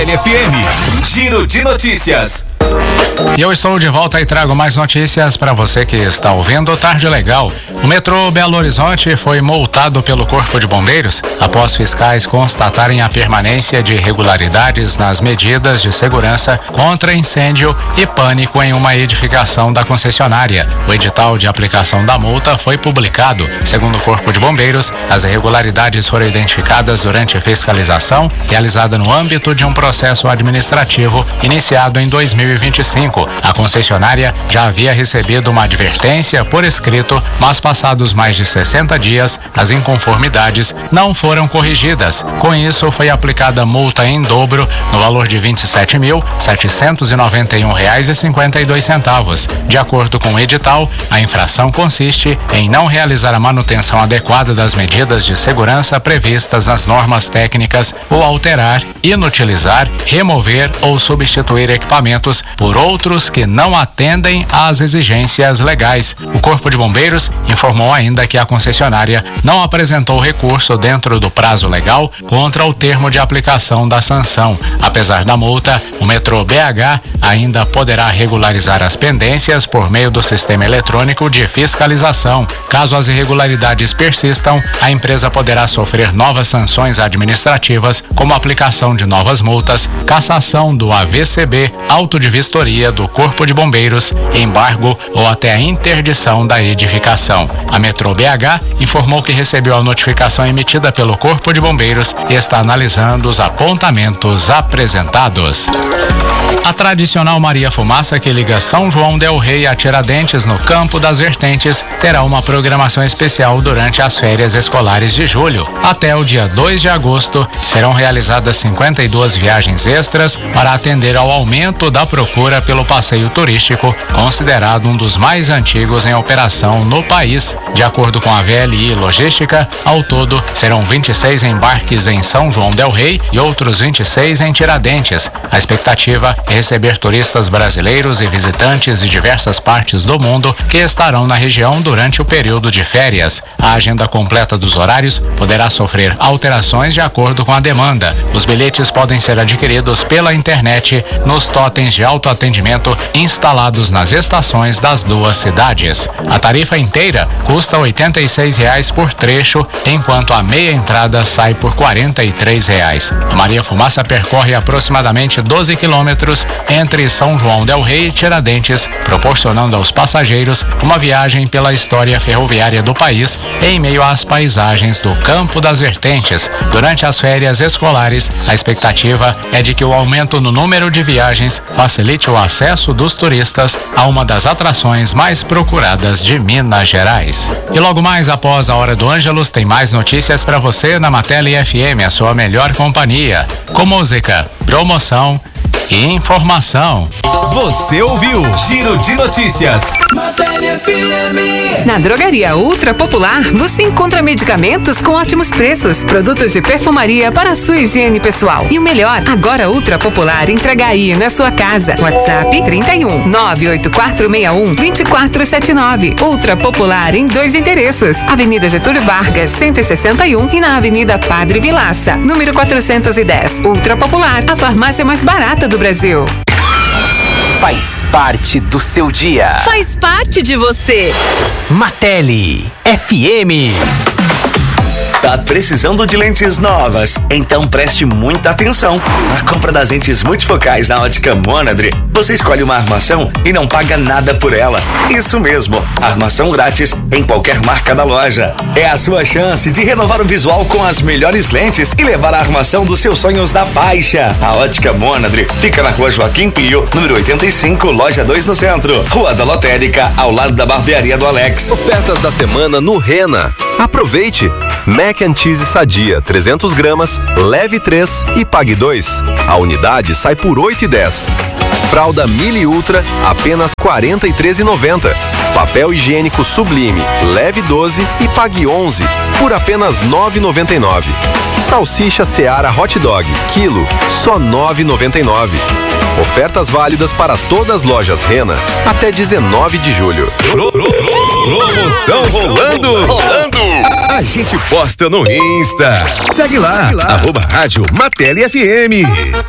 LFM, Giro de Notícias. E eu estou de volta e trago mais notícias para você que está ouvindo Tarde Legal. O metrô Belo Horizonte foi multado pelo Corpo de Bombeiros após fiscais constatarem a permanência de irregularidades nas medidas de segurança contra incêndio e pânico em uma edificação da concessionária. O edital de aplicação da multa foi publicado. Segundo o Corpo de Bombeiros, as irregularidades foram identificadas durante a fiscalização realizada no âmbito de um processo administrativo iniciado em 2025. A concessionária já havia recebido uma advertência por escrito, mas passados mais de 60 dias, as inconformidades não foram corrigidas. Com isso, foi aplicada multa em dobro no valor de R$ 27.791,52. De acordo com o edital, a infração consiste em não realizar a manutenção adequada das medidas de segurança previstas nas normas técnicas ou alterar, inutilizar, remover ou substituir equipamentos por outros que não atendem às exigências legais. O Corpo de Bombeiros informou ainda que a concessionária não apresentou recurso dentro do prazo legal contra o termo de aplicação da sanção. Apesar da multa, o metrô BH ainda poderá regularizar as pendências por meio do sistema eletrônico de fiscalização. Caso as irregularidades persistam, a empresa poderá sofrer novas sanções administrativas, como aplicação de novas multas, cassação do AVCB, auto de vistoria do Corpo de Bombeiros, embargo ou até a interdição da edificação. A Metrô BH informou que recebeu a notificação emitida pelo Corpo de Bombeiros e está analisando os apontamentos apresentados. A tradicional Maria Fumaça, que liga São João del Rei a Tiradentes, no Campo das Vertentes, terá uma programação especial durante as férias escolares de julho. Até o dia 2 de agosto, serão realizadas 52 viagens extras para atender ao aumento da procura pelo passeio turístico, considerado um dos mais antigos em operação no país. De acordo com a VLI Logística, ao todo serão 26 embarques em São João del Rei e outros 26 em Tiradentes. A expectativa é receber turistas brasileiros e visitantes de diversas partes do mundo que estarão na região durante o período de férias. A agenda completa dos horários poderá sofrer alterações de acordo com a demanda. Os bilhetes podem ser adquiridos pela internet nos totens de autoatendimento instalados nas estações das duas cidades. A tarifa inteira custa R$ 86,00 por trecho, enquanto a meia entrada sai por R$ 43,00. A Maria Fumaça percorre aproximadamente 12 quilômetros entre São João del Rei e Tiradentes, proporcionando aos passageiros uma viagem pela história ferroviária do país em meio às paisagens do Campo das Vertentes. Durante as férias escolares, a expectativa é de que o aumento no número de viagens facilite o acesso dos turistas a uma das atrações mais procuradas de Minas Gerais. E logo mais após a Hora do Ângelus, tem mais notícias para você na Mateli FM, a sua melhor companhia, com música, promoção e informação. Você ouviu Giro de Notícias. Mateli FM. Na Drogaria Ultra Popular, você encontra medicamentos com ótimos preços, produtos de perfumaria para a sua higiene pessoal. E o melhor, agora Ultra Popular entrega aí na sua casa. WhatsApp 31 98461 2479. Ultra Popular em 2 endereços: Avenida Getúlio Vargas, 161 e na Avenida Padre Vilaça, número 410. Ultra Popular, a farmácia mais barata do Brasil. Faz parte do seu dia. Faz parte de você. Mateli FM. Tá precisando de lentes novas? Então preste muita atenção. Na compra das lentes multifocais na Ótica Monadre, você escolhe uma armação e não paga nada por ela. Isso mesmo, armação grátis em qualquer marca da loja. É a sua chance de renovar o visual com as melhores lentes e levar a armação dos seus sonhos da faixa. A Ótica Monadre fica na Rua Joaquim Pio, número 85, loja 2 no centro. Rua da Lotérica, ao lado da barbearia do Alex. Ofertas da semana no Rena. Aproveite! Mac and Cheese Sadia, 300 gramas, leve 3 e pague 2. A unidade sai por R$ 8,10. Fralda Mili Ultra, apenas R$ 43,90. Papel higiênico Sublime, leve 12 e pague 11, por apenas R$ 9,99. Salsicha Seara Hot Dog, quilo, só R$ 9,99. Ofertas válidas para todas as lojas Rena até 19 de julho. Promoção rolando! A gente posta no Insta. Segue lá. @Rádio Mateli FM.